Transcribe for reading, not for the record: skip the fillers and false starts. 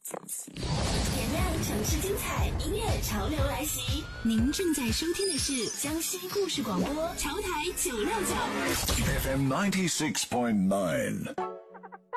点亮城市精彩，音乐潮流来袭。您正在收听的是江西故事广播潮台969 FM 96.9。